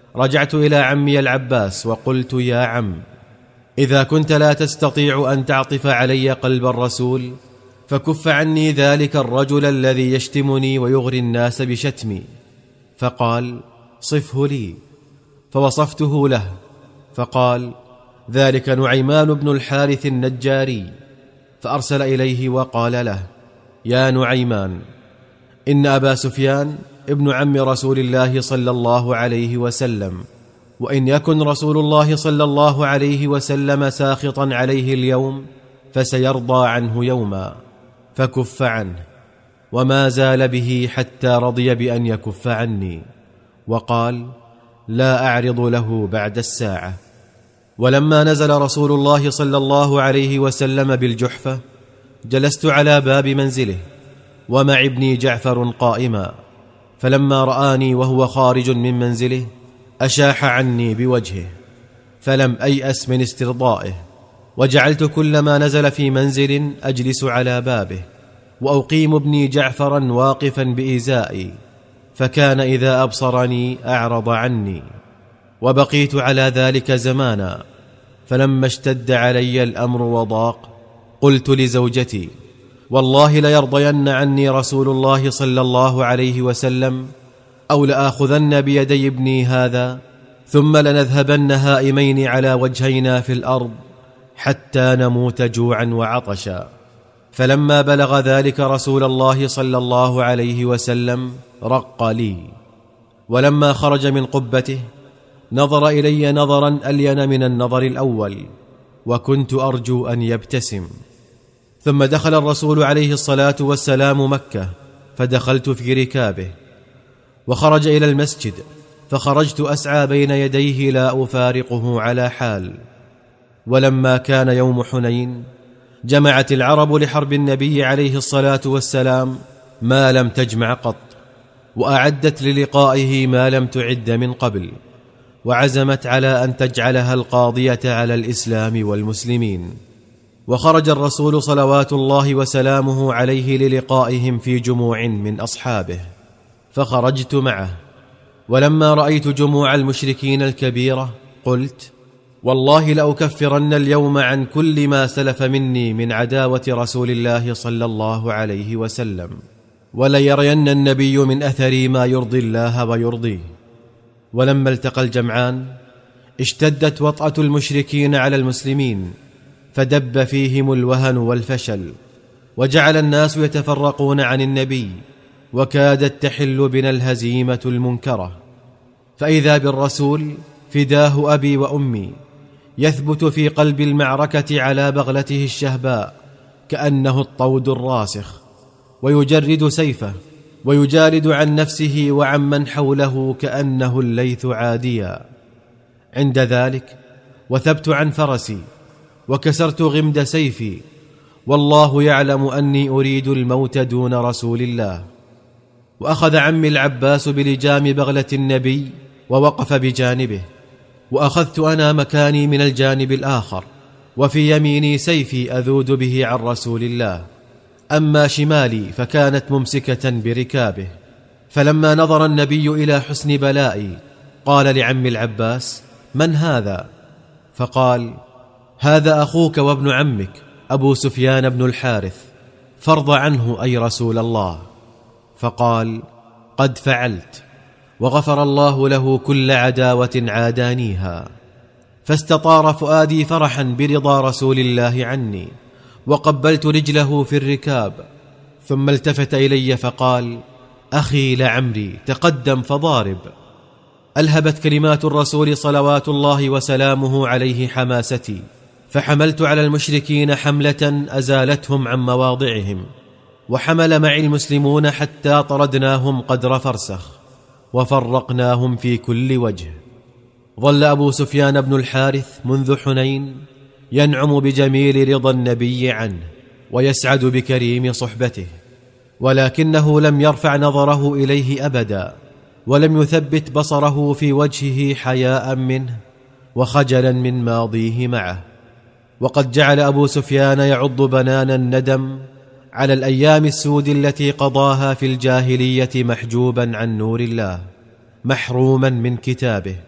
رجعت إلى عمي العباس وقلت: يا عم، إذا كنت لا تستطيع أن تعطف علي قلب الرسول فكف عني ذلك الرجل الذي يشتمني ويغري الناس بشتمي. فقال: صفه لي. فوصفته له، فقال: ذلك نعيمان بن الحارث النجاري. فأرسل إليه وقال له: يا نعيمان، إن أبا سفيان ابن عم رسول الله صلى الله عليه وسلم، وإن يكن رسول الله صلى الله عليه وسلم ساخطا عليه اليوم فسيرضى عنه يوما، فكف عنه. وما زال به حتى رضي بأن يكف عني، وقال: لا أعرض له بعد الساعة. ولما نزل رسول الله صلى الله عليه وسلم بالجحفة جلست على باب منزله ومع ابني جعفر قائما، فلما رآني وهو خارج من منزله أشاح عني بوجهه، فلم أيأس من استرضائه، وجعلت كلما نزل في منزل أجلس على بابه وأقيم ابني جعفرا واقفا بإزائي، فكان إذا أبصرني أعرض عني. وبقيت على ذلك زمانا، فلما اشتد علي الأمر وضاق قلت لزوجتي: والله ليرضين عني رسول الله صلى الله عليه وسلم، أو لآخذن بيدي ابني هذا ثم لنذهبن هائمين على وجهينا في الأرض حتى نموت جوعا وعطشا. فلما بلغ ذلك رسول الله صلى الله عليه وسلم رق لي، ولما خرج من قبته نظر إلي نظرا ألين من النظر الأول، وكنت أرجو أن يبتسم. ثم دخل الرسول عليه الصلاة والسلام مكة، فدخلت في ركابه، وخرج إلى المسجد، فخرجت أسعى بين يديه لا أفارقه على حال. ولما كان يوم حنين جمعت العرب لحرب النبي عليه الصلاة والسلام ما لم تجمع قط، وأعدت للقائه ما لم تعد من قبل، وعزمت على أن تجعلها القاضية على الإسلام والمسلمين. وخرج الرسول صلوات الله وسلامه عليه للقائهم في جموع من أصحابه، فخرجت معه. ولما رأيت جموع المشركين الكبيرة قلت: والله لأكفرن اليوم عن كل ما سلف مني من عداوة رسول الله صلى الله عليه وسلم، وليرين النبي من أثري ما يرضي الله ويرضيه. ولما التقى الجمعان اشتدت وطأة المشركين على المسلمين، فدب فيهم الوهن والفشل، وجعل الناس يتفرقون عن النبي، وكادت تحل بنا الهزيمة المنكرة. فإذا بالرسول فداه أبي وأمي يثبت في قلب المعركة على بغلته الشهباء كأنه الطود الراسخ، ويجرد سيفه ويجالد عن نفسه وعن من حوله كأنه الليث عاديا. عند ذلك وثبت عن فرسي وكسرت غمد سيفي، والله يعلم أني أريد الموت دون رسول الله. وأخذ عمي العباس بلجام بغلة النبي ووقف بجانبه، وأخذت أنا مكاني من الجانب الآخر، وفي يميني سيفي أذود به عن رسول الله، أما شمالي فكانت ممسكة بركابه. فلما نظر النبي إلى حسن بلائي قال لعمي العباس: من هذا؟ فقال: هذا أخوك وابن عمك أبو سفيان بن الحارث، فارض عنه أي رسول الله. فقال: قد فعلت، وغفر الله له كل عداوة عادانيها. فاستطار فؤادي فرحا برضا رسول الله عني، وقبلت رجله في الركاب، ثم التفت إلي فقال: أخي لعمري، تقدم فضارب. ألهبت كلمات الرسول صلوات الله وسلامه عليه حماستي، فحملت على المشركين حملة أزالتهم عن مواضعهم، وحمل معي المسلمون حتى طردناهم قدر فرسخ، وفرقناهم في كل وجه. ظل أبو سفيان بن الحارث منذ حنين ينعم بجميل رضا النبي عنه، ويسعد بكريم صحبته، ولكنه لم يرفع نظره إليه أبدا، ولم يثبت بصره في وجهه حياء منه وخجلا من ماضيه معه. وقد جعل أبو سفيان يعض بنان الندم على الأيام السود التي قضاها في الجاهلية محجوبا عن نور الله، محروما من كتابه،